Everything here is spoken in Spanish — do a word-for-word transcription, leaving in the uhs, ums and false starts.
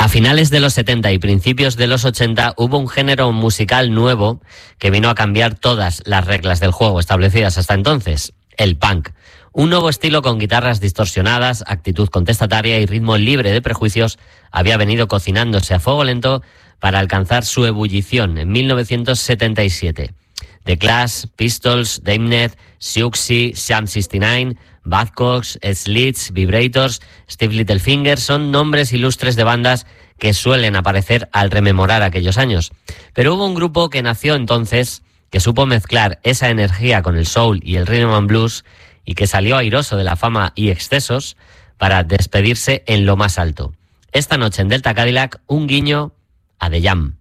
finales de los setenta y principios de los ochenta hubo un género musical nuevo que vino a cambiar todas las reglas del juego establecidas hasta entonces, el punk. Un nuevo estilo con guitarras distorsionadas, actitud contestataria y ritmo libre de prejuicios había venido cocinándose a fuego lento para alcanzar su ebullición en mil novecientos setenta y siete. The Clash, Pistols, Damned, Siouxsie, Sham sesenta y nueve, Buzzcocks, Slits, Vibrators, Steve Littlefinger son nombres ilustres de bandas que suelen aparecer al rememorar aquellos años. Pero hubo un grupo que nació entonces, que supo mezclar esa energía con el soul y el rhythm and blues y que salió airoso de la fama y excesos para despedirse en lo más alto. Esta noche en Delta Cadillac, un guiño a The Jam.